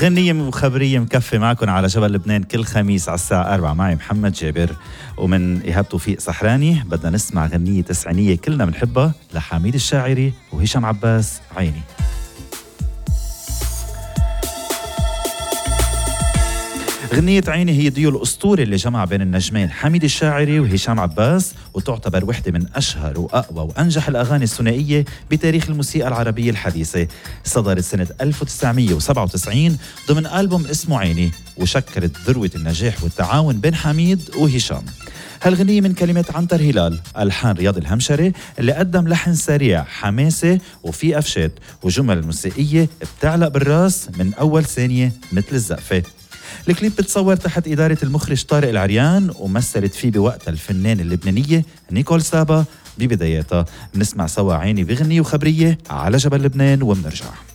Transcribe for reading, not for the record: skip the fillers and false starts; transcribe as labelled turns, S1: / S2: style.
S1: غنية وخبرية مكفي معكم على جبل لبنان كل خميس على الساعة 4 معي محمد جابر ومن إيهاب توفيق صحراني. بدنا نسمع غنية تسعينية كلنا بنحبها لحميد الشاعري وهشام عباس، عيني. غنية عيني هي ديو الأسطوري اللي جمع بين النجمين حميد الشاعري وهشام عباس، وتعتبر وحدة من أشهر وأقوى وأنجح الأغاني الثنائية بتاريخ الموسيقى العربية الحديثة. صدرت سنة 1997 ضمن ألبوم اسمه عيني، وشكلت ذروة النجاح والتعاون بين حميد وهشام. هالغنية من كلمات عنتر هلال، ألحان رياض الهمشري اللي قدم لحن سريع حماسي وفي أفشات وجمل موسيقية بتعلق بالراس من أول ثانية مثل الزقفة. الكليب بتصور تحت إدارة المخرج طارق العريان، ومثلت فيه بوقتها الفنان اللبنانية نيكول سابا ببداياتها. بنسمع سوا عيني بغنية وخبرية على جبل لبنان ومنرجع.